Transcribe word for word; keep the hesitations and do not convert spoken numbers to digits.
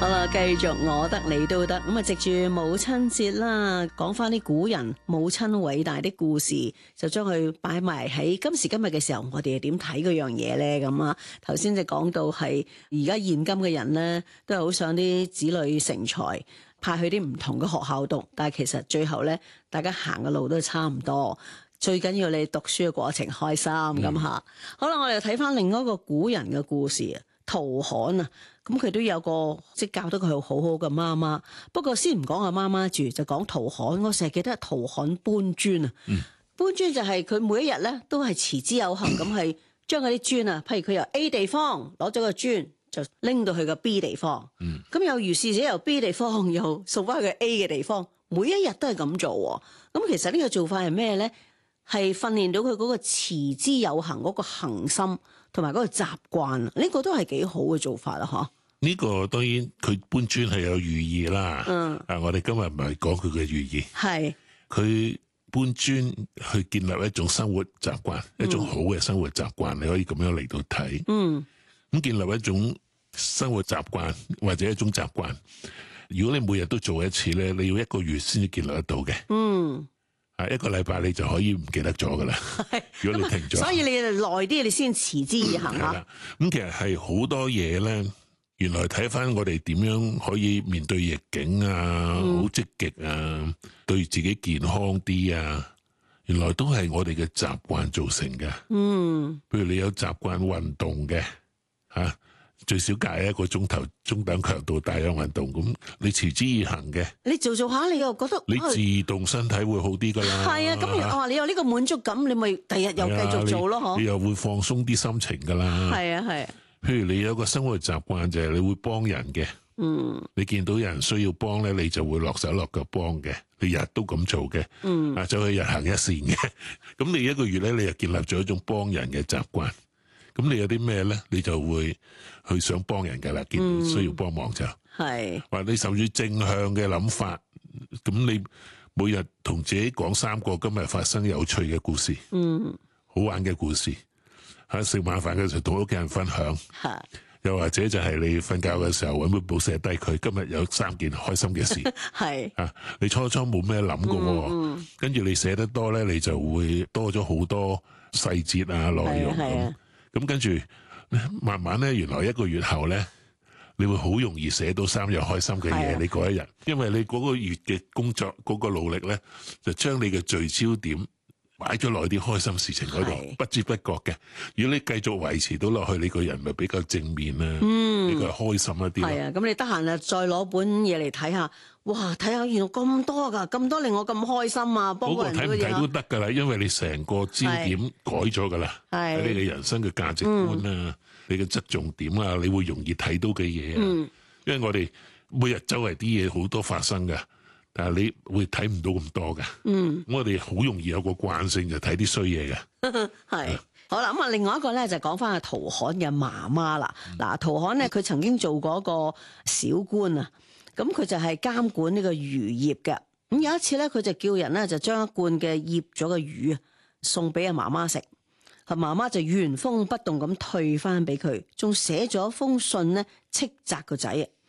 好啦，繼續我得你都得咁啊！藉住母親節啦，講翻啲古人母親偉大的故事，就將佢擺埋喺今時今日嘅時候，我哋係點睇嗰樣嘢咧？咁啊，頭先就講到係而家現今嘅人咧，都係好想啲子女成才，派去啲唔同嘅學校讀，但係其實最後咧，大家行嘅路都係差唔多。最緊要你讀書嘅過程開心咁吓。嗯、好啦，我哋又睇翻另外一個古人嘅故事啊。陶侃啊，咁佢都有個即係教得佢好好嘅媽媽。不過先唔講阿媽媽住，就講陶侃。我成日記得陶侃搬磚啊，嗯、搬磚就係佢每一日咧都係持之有恆咁，係將嗰啲磚啊，譬如佢由 A 地方攞咗個磚，就拎到去個 B 地方。咁、嗯、有如是者由 B 地方又送翻去個 A 嘅地方，每一日都係咁做。咁其實呢個做法係咩咧？係訓練到佢嗰個持之有恆嗰個恆心。同埋嗰個習慣，呢、這個都係幾好嘅做法啦，嗬？ 呢個當然佢搬磚係有寓意啦。嗯，啊，我哋今日唔係講佢嘅寓意，係佢是搬磚去建立一種生活習慣，嗯、一種好嘅生活習慣，你可以咁樣嚟到睇。嗯，咁建立一種生活習慣或者一種習慣，如果你每日都做一次咧，你要一個月先至建立得到嘅。嗯。啊，一個禮拜你就可以唔記得咗噶啦。如果你停咗， 所以你耐啲，你先持之以恆啊。 咁其實係好多嘢咧，原來睇翻我哋點樣可以面對逆境啊，好積極啊，對自己健康啲啊，原來都係我哋嘅習慣造成嘅。嗯，譬如你有習慣運動嘅，吓、啊。最少隔一個鐘頭中等強度大量運動，咁你持之以恆嘅， 你做做下，你又覺得你自動身體會好啲噶啦。 係啊，咁我話你有呢個滿足感，你咪第日又繼續做咯，嗬、啊。你又會放鬆啲心情噶啦。 係啊係。啊譬如你有個生活習慣就係你會幫人嘅，嗯，你見到有人需要幫咧，你就會落手落腳幫嘅，你日日都咁做嘅，嗯，啊，就去日行一善嘅，咁你一個月咧，你就建立咗一種幫人嘅習慣。咁你有啲咩咧？你就會去想幫人㗎啦，見到需要幫忙就係，或、嗯、你甚至正向嘅諗法。咁你每日同自己講三個今日發生有趣嘅故事，嗯，好玩嘅故事。喺食晚飯嘅時候同屋企人分享，係。又或者就係你瞓覺嘅時候搵本簿寫低佢今日有三件開心嘅事，係啊。你初初冇咩諗㗎，跟住、嗯、你寫得多咧，你就會多咗好多細節啊內容咁。咁跟住，慢慢咧，原來一個月後咧，你會好容易寫到三樣開心嘅嘢。你嗰一日，因為你嗰個月嘅工作嗰個努力咧，就將你嘅聚焦點擺咗落啲開心事情嗰度，是不知不覺嘅。如果你繼續維持到落去，你個人咪比較正面啦，嗯，比較開心一啲。係啊， 咁你得閒啊，再攞本嘢嚟睇下。哇！睇下原來咁多噶，咁多令我咁開心啊！幫個人睇唔睇都得噶啦，因為你成個焦點改咗噶啦，喺你嘅人生嘅價值觀啊，嗯、你嘅側重點啊，你會容易睇到嘅嘢啊。嗯、因為我哋每日周圍啲嘢好多發生噶，但係你會睇唔到咁多噶。嗯，我哋好容易有個慣性就睇啲衰嘢嘅。 係是、嗯、好啦，咁啊，另外一個咧就講翻阿陶侃嘅媽媽啦。嗱、嗯，陶侃咧佢曾經做過一個小官啊。咁佢就係監管呢個漁業嘅。咁有一次咧，佢就叫人咧就將一罐嘅醃咗嘅魚啊送俾阿媽媽食，阿媽媽就原封不動咁退翻俾佢，仲寫咗封信咧斥責個仔啊。